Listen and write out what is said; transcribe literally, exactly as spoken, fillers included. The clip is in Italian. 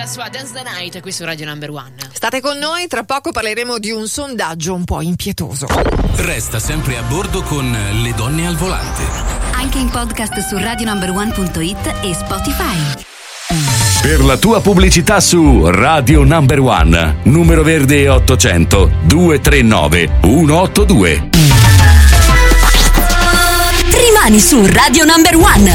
la sua Dance the Night qui su Radio Number One. State con noi, tra poco parleremo di un sondaggio un po' impietoso. Resta sempre a bordo con Le donne al volante. Anche in podcast su radio number one punto it e Spotify. Per la tua pubblicità su Radio Number One, numero verde ottocento due tre nove uno otto due. Rimani su Radio Number One.